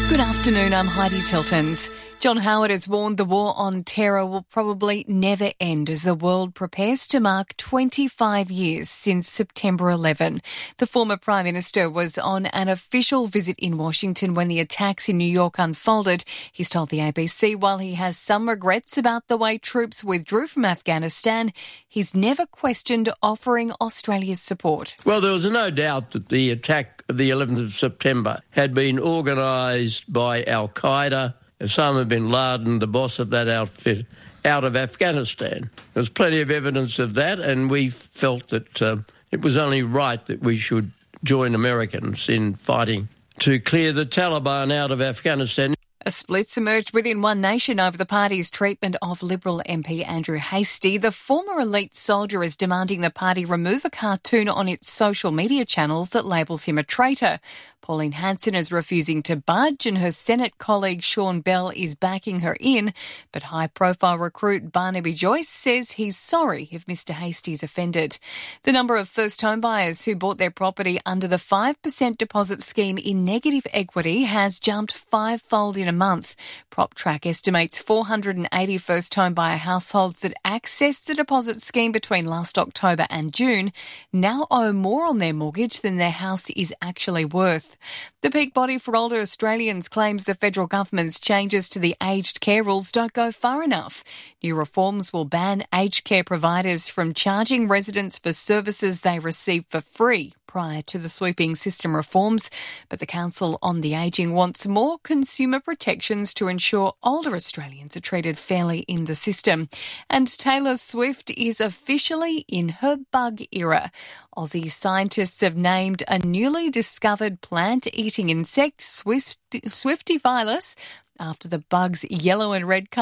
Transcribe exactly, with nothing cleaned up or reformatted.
Good afternoon, I'm Heidi Tiltons. John Howard has warned the war on terror will probably never end as the world prepares to mark twenty-five years since September eleventh. The former Prime Minister was on an official visit in Washington when the attacks in New York unfolded. He's told the A B C while he has some regrets about the way troops withdrew from Afghanistan, he's never questioned offering Australia's support. Well, there was no doubt that the attack of the eleventh of September had been organised by Al-Qaeda, Osama bin Laden, the boss of that outfit, out of Afghanistan. There's plenty of evidence of that, and we felt that uh, it was only right that we should join Americans in fighting to clear the Taliban out of Afghanistan. A split's emerged within One Nation over the party's treatment of Liberal M P Andrew Hastie. The former elite soldier is demanding the party remove a cartoon on its social media channels that labels him a traitor. Pauline Hanson is refusing to budge and her Senate colleague Sean Bell is backing her in. But high-profile recruit Barnaby Joyce says he's sorry if Mr Hastie's offended. The number of first-home buyers who bought their property under the five percent deposit scheme in negative equity has jumped fivefold in a month. PropTrack estimates four hundred eighty first-home buyer households that accessed the deposit scheme between last October and June now owe more on their mortgage than their house is actually worth. The peak body for older Australians claims the federal government's changes to the aged care rules don't go far enough. New reforms will ban aged care providers from charging residents for services they receive for free prior to the sweeping system reforms, but the Council on the Ageing wants more consumer protections to ensure older Australians are treated fairly in the system. And Taylor Swift is officially in her bug era. Aussie scientists have named a newly discovered plant-eating insect, Swift, Swifty Phyllis, after the bug's yellow and red colour